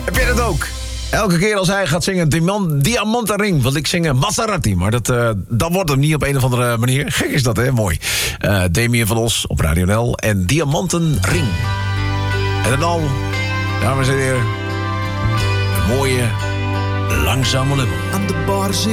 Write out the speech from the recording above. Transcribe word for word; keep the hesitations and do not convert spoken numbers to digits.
Heb jij dat ook? Elke keer als hij gaat zingen Diamant, Diamantenring, wil ik zingen Maserati. Maar dat, uh, dat wordt hem niet op een of andere manier. Gek is dat, hè? Mooi. Uh, Damien van Os op Radio N L en Diamantenring. En dan al, dames en heren, een mooie, langzame lummel. Aan de bar